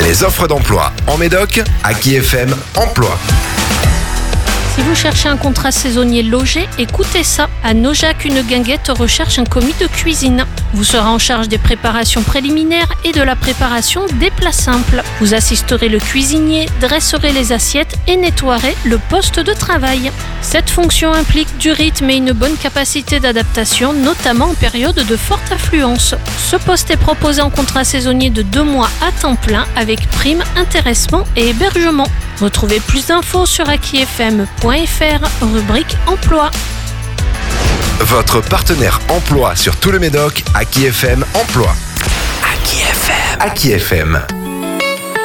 Les offres d'emploi en Médoc, Aki FM Emploi. Si vous cherchez un contrat saisonnier logé, écoutez ça. À Naujac, une guinguette recherche un commis de cuisine. Vous serez en charge des préparations préliminaires et de la préparation des plats simples. Vous assisterez le cuisinier, dresserez les assiettes et nettoierez le poste de travail. Cette fonction implique du rythme et une bonne capacité d'adaptation, notamment en période de forte affluence. Ce poste est proposé en contrat saisonnier de 2 mois à temps plein avec prime, intéressement et hébergement. Retrouvez plus d'infos sur akifm.fr, rubrique emploi. Votre partenaire emploi sur tout le Médoc, Aki FM Emploi. Aki FM.